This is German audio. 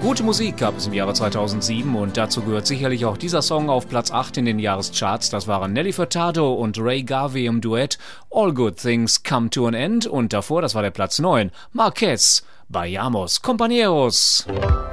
Gute Musik gab es im Jahre 2007 und dazu gehört sicherlich auch dieser Song auf Platz 8 in den Jahrescharts. Das waren Nelly Furtado und Ray Garvey im Duett All Good Things Come to an End und davor, das war der Platz 9, Marquez, Vayamos Compañeros.